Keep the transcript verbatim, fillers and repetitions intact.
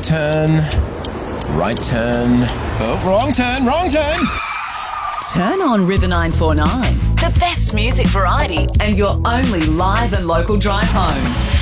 turn, right turn. Oh, wrong turn, wrong turn. Turn on River nine four nine, the best music variety and your only live and local drive home.